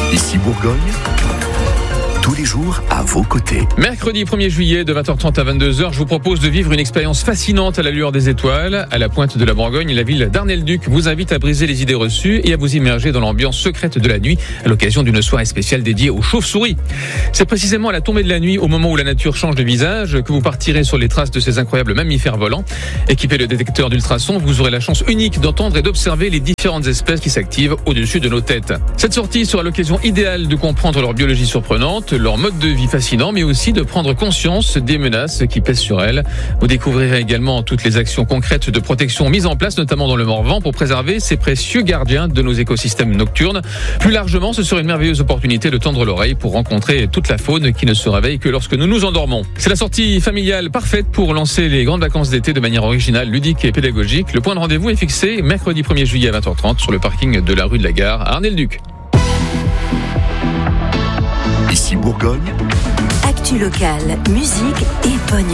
Ici Bourgogne, tous les jours à vos côtés. Mercredi 1er juillet de 20h30 à 22h, je vous propose de vivre une expérience fascinante à la lueur des étoiles. À la pointe de la Bourgogne, la ville d'Arnay-le-Duc vous invite à briser les idées reçues et à vous immerger dans l'ambiance secrète de la nuit à l'occasion d'une soirée spéciale dédiée aux chauves-souris. C'est précisément à la tombée de la nuit, au moment où la nature change de visage, que vous partirez sur les traces de ces incroyables mammifères volants. Équipé de détecteurs d'ultrasons, vous aurez la chance unique d'entendre et d'observer les différentes espèces qui s'activent au-dessus de nos têtes. Cette sortie sera l'occasion idéale de comprendre leur biologie surprenante, leur mode de vie fascinant, mais aussi de prendre conscience des menaces qui pèsent sur elles. Vous découvrirez également toutes les actions concrètes de protection mises en place, notamment dans le Morvan, pour préserver ces précieux gardiens de nos écosystèmes nocturnes. Plus largement, ce sera une merveilleuse opportunité de tendre l'oreille pour rencontrer toute la faune qui ne se réveille que lorsque nous nous endormons. C'est la sortie familiale parfaite pour lancer les grandes vacances d'été de manière originale, ludique et pédagogique. Le point de rendez-vous est fixé mercredi 1er juillet à 20h30 sur le parking de la rue de la Gare à Arnay-le-Duc. Ici Bourgogne, Actu locale, musique et bonne